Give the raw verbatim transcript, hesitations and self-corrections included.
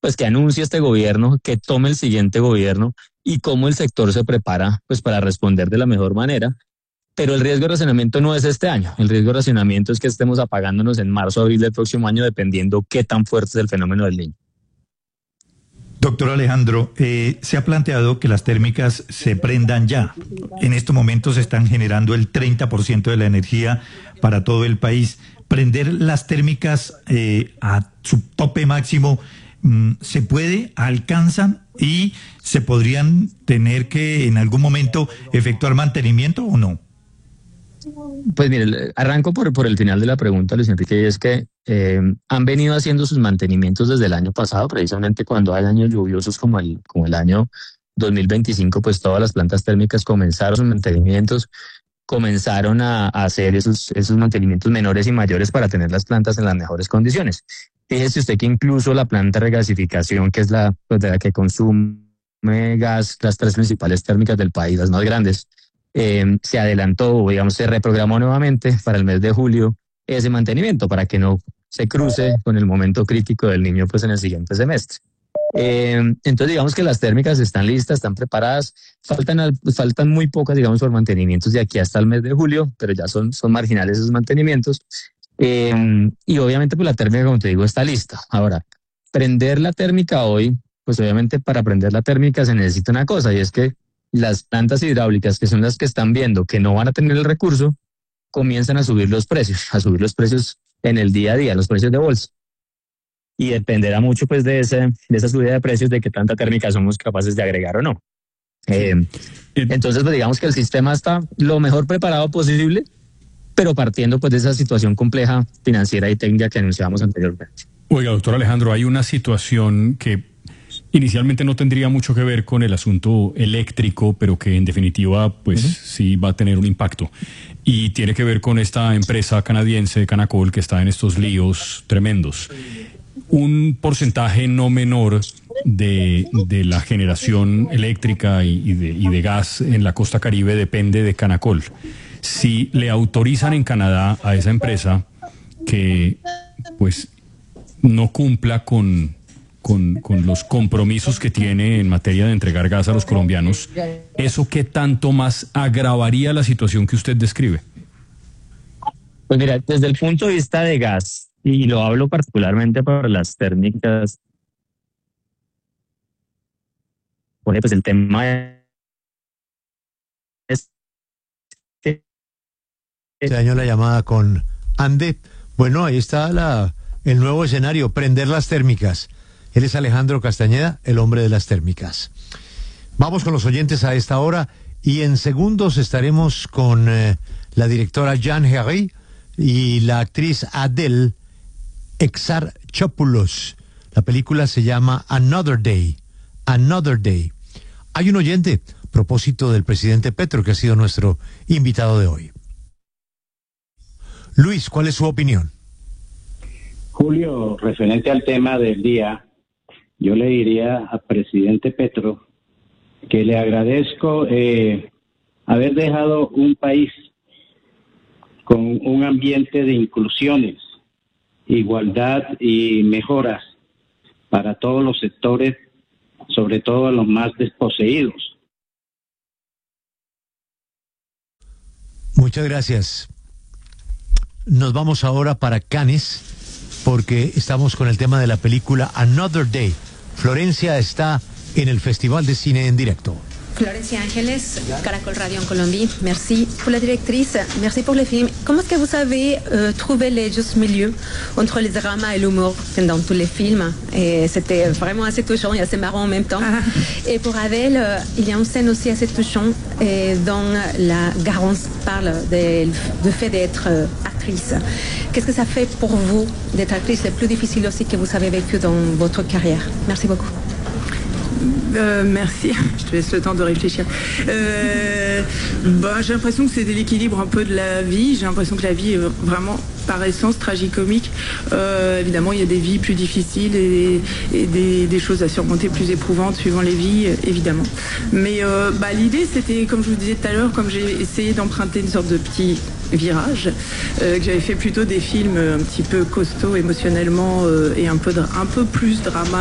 pues que anuncie este gobierno, que tome el siguiente gobierno y cómo el sector se prepara pues para responder de la mejor manera. Pero el riesgo de racionamiento no es este año. El riesgo de racionamiento es que estemos apagándonos en marzo o abril del próximo año, dependiendo qué tan fuerte es el fenómeno del Niño. Doctor Alejandro, eh, se ha planteado que las térmicas se prendan ya. En estos momentos se están generando el treinta por ciento de la energía para todo el país. Prender las térmicas eh, a su tope máximo, ¿se puede? ¿Alcanzan? ¿Y se podrían tener que en algún momento efectuar mantenimiento o no? Pues mire, arranco por, por el final de la pregunta, Luis Enrique, y es que eh, han venido haciendo sus mantenimientos desde el año pasado, precisamente cuando hay años lluviosos como el, como el año dos mil veinticinco, pues todas las plantas térmicas comenzaron sus mantenimientos, comenzaron a, a hacer esos, esos mantenimientos menores y mayores para tener las plantas en las mejores condiciones. Fíjese usted que incluso la planta de regasificación, que es la, pues de la que consume gas, las tres principales térmicas del país, las más grandes, eh, se adelantó, digamos, se reprogramó nuevamente para el mes de julio ese mantenimiento para que no se cruce con el momento crítico del Niño pues en el siguiente semestre. Eh, entonces digamos que las térmicas están listas, están preparadas, faltan, al, faltan muy pocas, digamos, por mantenimientos de aquí hasta el mes de julio, pero ya son, son marginales esos mantenimientos. Eh, y obviamente pues la térmica, como te digo, está lista. Ahora, prender la térmica hoy, pues obviamente para prender la térmica se necesita una cosa, y es que las plantas hidráulicas, que son las que están viendo que no van a tener el recurso, comienzan a subir los precios, a subir los precios en el día a día, los precios de bolsa. Y dependerá mucho pues de, ese, de esa subida de precios, de qué tanta térmica somos capaces de agregar o no. Eh, entonces, pues digamos que el sistema está lo mejor preparado posible, pero partiendo pues de esa situación compleja financiera y técnica que anunciábamos anteriormente. Oiga, doctor Alejandro, hay una situación que inicialmente no tendría mucho que ver con el asunto eléctrico, pero que en definitiva pues uh-huh. sí va a tener un impacto. Y tiene que ver con esta empresa canadiense, Canacol, que está en estos líos tremendos. Un porcentaje no menor de, de la generación eléctrica y, y, de, y de gas en la costa Caribe depende de Canacol. Si le autorizan en Canadá a esa empresa que pues no cumpla con, con, con los compromisos que tiene en materia de entregar gas a los colombianos, ¿eso qué tanto más agravaría la situación que usted describe? Pues mira, desde el punto de vista de gas, y lo hablo particularmente para las térmicas, pues el tema es que... Se dañó la llamada con Ande. Bueno, ahí está la, el nuevo escenario, prender las térmicas. Él es Alejandro Castañeda, el hombre de las térmicas. Vamos con los oyentes a esta hora y en segundos estaremos con eh, la directora Jean Herry y la actriz Adele Exarchopoulos. La película se llama Another Day. Another Day. Hay un oyente a propósito del presidente Petro, que ha sido nuestro invitado de hoy. Luis, ¿cuál es su opinión? Julio, referente al tema del día, yo le diría al presidente Petro que le agradezco eh, haber dejado un país con un ambiente de inclusiones, igualdad y mejoras para todos los sectores, sobre todo a los más desposeídos. Muchas gracias. Nos vamos ahora para Cannes, porque estamos con el tema de la película Another Day. Florencia está en el Festival de Cine en directo. Florencia Ángeles, Caracol Radio en Colombie. Merci pour la directrice, merci pour le film. Comment est-ce que vous avez euh, trouvé le juste milieu entre le drama et l'humour dans tous les films? Et c'était vraiment assez touchant et assez marrant en même temps. Ah. Et pour Adèle, euh, il y a une scène aussi assez touchante et dont la Garance parle du fait d'être euh, actrice. Qu'est-ce que ça fait pour vous d'être actrice? Le plus difficile aussi que vous avez vécu dans votre carrière. Merci beaucoup. Euh, merci, je te laisse le temps de réfléchir. Euh, bah, j'ai l'impression que c'est l'équilibre un peu de la vie. J'ai l'impression que la vie est vraiment, par essence, tragicomique. Euh, évidemment, il y a des vies plus difficiles et, et des, des choses à surmonter plus éprouvantes suivant les vies, évidemment. Mais euh, bah, l'idée, c'était, comme je vous disais tout à l'heure, comme j'ai essayé d'emprunter une sorte de petit virage, euh, que j'avais fait plutôt des films un petit peu costauds émotionnellement euh, et un peu, un peu plus drama.